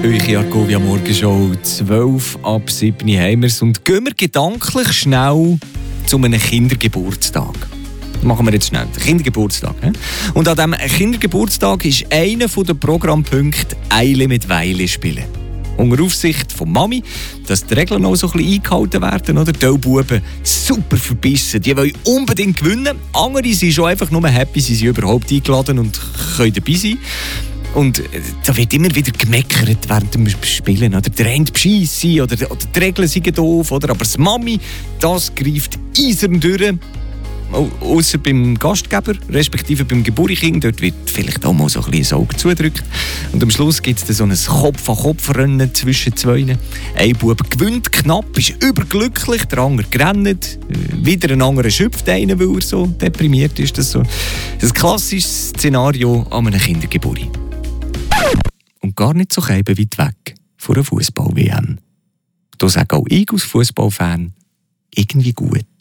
Eure Argovia Morgenshow 12 ab 7 haben wir's. Und gehen wir gedanklich schnell zu einem Kindergeburtstag. Das machen wir jetzt schnell. Der Kindergeburtstag. Und an diesem Kindergeburtstag ist einer der Programmpunkte Eile mit Weile spielen. Unter Aufsicht von Mami, dass die Regeln auch so ein bisschen eingehalten werden. Oder? Die Buben super verbissen, die wollen unbedingt gewinnen. Andere sind schon einfach nur happy, sie sind überhaupt eingeladen und können dabei sein. Und da wird immer wieder gemeckert während dem Spielen. Oder der eine beschissen oder die Regeln sind doof. Oder? Aber das Mami, das greift eisern durch. Ausser beim Gastgeber, respektive beim Geburtskind. Dort wird vielleicht auch mal so ein bisschen das Auge zugedrückt. Und am Schluss gibt es dann so ein Kopf-an-Kopf-Rennen zwischen zwei. Ein Bub gewinnt knapp, ist überglücklich, der andere gerannt. Wieder ein anderer schöpft einen, weil er so deprimiert ist. Das ist so ein klassisches Szenario an einem Kindergeburt. Und gar nicht so weit weg von einer Fußball-WM. Da sage auch ich als Fußballfan irgendwie gut.